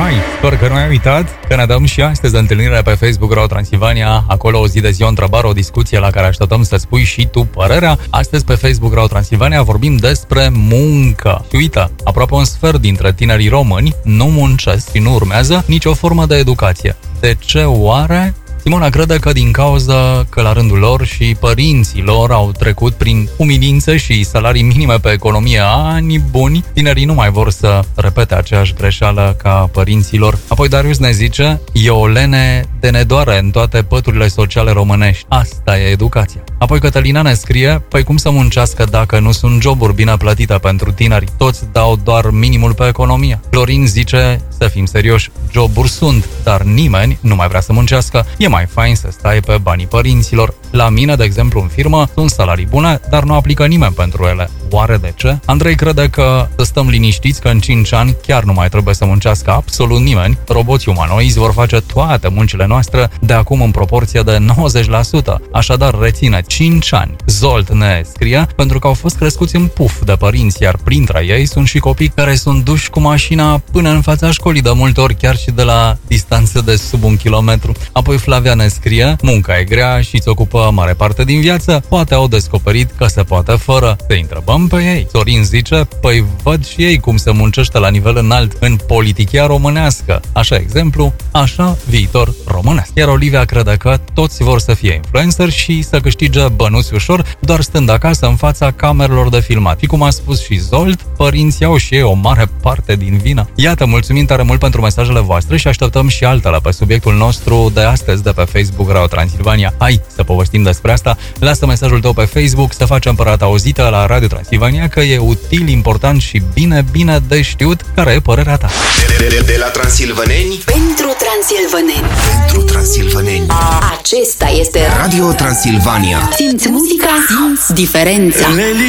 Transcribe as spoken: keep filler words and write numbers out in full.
Hai, sper că nu ai uitat că ne dăm și astăzi de întâlnire pe Facebook Radio Transilvania. Acolo o zi de zi, o întrebare, o discuție la care așteptăm să spui și tu părerea. Astăzi pe Facebook Radio Transilvania vorbim despre muncă. Și uite, aproape un sfert dintre tinerii români nu muncesc și nu urmează nicio formă de educație. De ce oare? Simona crede că din cauza că la rândul lor și părinții lor au trecut prin umilințe și salarii minime pe economie ani buni, tinerii nu mai vor să repete aceeași greșeală ca părinților. Apoi Darius ne zice, e o lene de nedoare în toate păturile sociale românești. Asta e educația. Apoi Cătălina ne scrie, păi cum să muncească dacă nu sunt joburi bine plătite pentru tineri? Toți dau doar minimul pe economie. Florin zice, să fim serioși, joburi sunt, dar nimeni nu mai vrea să muncească. E mai fain să stai pe banii părinților. La mine, de exemplu, în firmă, sunt salarii bune, dar nu aplică nimeni pentru ele. Oare de ce? Andrei crede că să stăm liniștiți că în cinci ani chiar nu mai trebuie să muncească absolut nimeni. Roboții umanoizi vor face toate muncile noastre de acum în proporție de nouăzeci la sută. Așadar, reține cinci ani. Zolt ne scrie, pentru că au fost crescuți în puf de părinți, iar printre ei sunt și copii care sunt duși cu mașina până în fața școlii, de multe ori chiar și de la distanțe de sub un kilometru. Apoi Flavia ne scrie, munca e grea și îți ocupă mare parte din viață, poate au descoperit că se poate fără. Să întrebăm pe ei. Sorin zice, păi văd și ei cum se muncește la nivel înalt în politichia românească. Așa exemplu, așa viitor românesc. Iar Olivia crede că toți vor să fie influencer și să câștige bănuți ușor, doar stând acasă în fața camerelor de filmat. Și cum a spus și Zolt, părinții au și ei o mare parte din vină. Iată, mulțumim tare mult pentru mesajele voastre și așteptăm și altele pe subiectul nostru de astăzi de pe Facebook Radio Transilvania. Hai să povestim despre asta. Lasă mesajul tău pe Facebook, să facem părata auzită la Radio Transilvania, că e util, important și bine, bine de știut care e părerea ta. De, de, de la transilvăneni pentru transilvăneni. Pentru transilvăneni. Acesta este Radio Transilvania. Simți muzica, simți diferența.